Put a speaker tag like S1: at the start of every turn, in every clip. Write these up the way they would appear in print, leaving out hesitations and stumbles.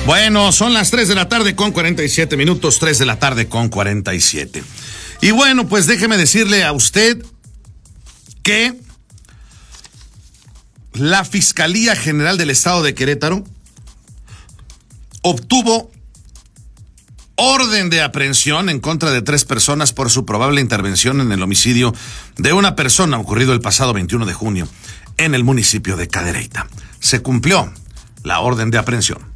S1: Bueno, son las 3 de la tarde con 47 minutos, 3 de la tarde con 47. Y bueno, pues déjeme decirle a usted que la Fiscalía General del Estado de Querétaro obtuvo orden de aprehensión en contra de 3 personas por su probable intervención en el homicidio de una persona ocurrido el pasado 21 de junio en el municipio de Cadereyta. Se cumplió la orden de aprehensión.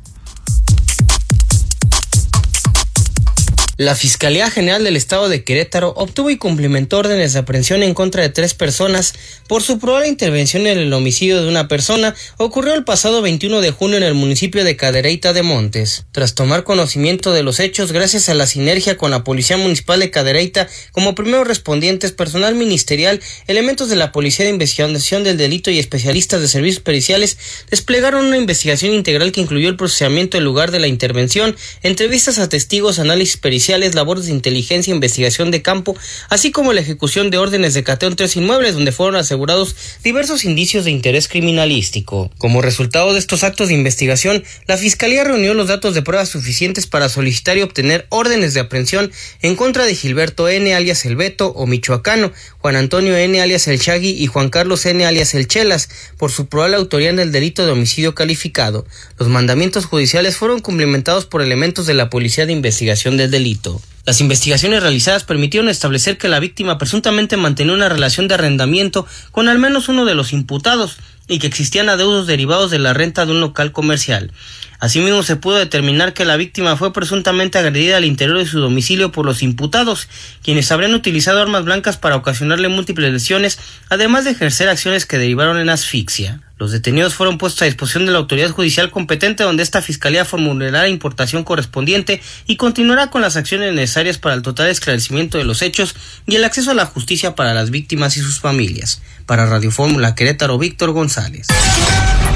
S2: La Fiscalía General del Estado de Querétaro obtuvo y cumplimentó órdenes de aprehensión en contra de 3 personas por su probable intervención en el homicidio de una persona ocurrido el pasado 21 de junio en el municipio de Cadereyta de Montes. Tras tomar conocimiento de los hechos, gracias a la sinergia con la Policía Municipal de Cadereyta, como primeros respondientes, personal ministerial, elementos de la Policía de Investigación del Delito y especialistas de servicios periciales, desplegaron una investigación integral que incluyó el procesamiento del lugar de la intervención, entrevistas a testigos, análisis pericial, labores de inteligencia e investigación de campo, así como la ejecución de órdenes de cateo en 3 inmuebles donde fueron asegurados diversos indicios de interés criminalístico. Como resultado de estos actos de investigación, la Fiscalía reunió los datos de pruebas suficientes para solicitar y obtener órdenes de aprehensión en contra de Gilberto N. alias El Beto o Michoacano, Juan Antonio N. alias El Shaggy y Juan Carlos N. alias El Chelas por su probable autoría en el delito de homicidio calificado. Los mandamientos judiciales fueron cumplimentados por elementos de la Policía de Investigación del Delito. Las investigaciones realizadas permitieron establecer que la víctima presuntamente mantenía una relación de arrendamiento con al menos uno de los imputados y que existían adeudos derivados de la renta de un local comercial. Asimismo, se pudo determinar que la víctima fue presuntamente agredida al interior de su domicilio por los imputados, quienes habrían utilizado armas blancas para ocasionarle múltiples lesiones, además de ejercer acciones que derivaron en asfixia. Los detenidos fueron puestos a disposición de la autoridad judicial competente, donde esta fiscalía formulará la importación correspondiente y continuará con las acciones necesarias para el total esclarecimiento de los hechos y el acceso a la justicia para las víctimas y sus familias. Para Radio Fórmula Querétaro, Víctor González.